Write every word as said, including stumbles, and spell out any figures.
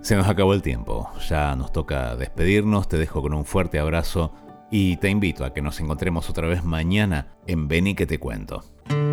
Se nos acabó el tiempo, ya nos toca despedirnos, te dejo con un fuerte abrazo y te invito a que nos encontremos otra vez mañana en Vení que te cuento.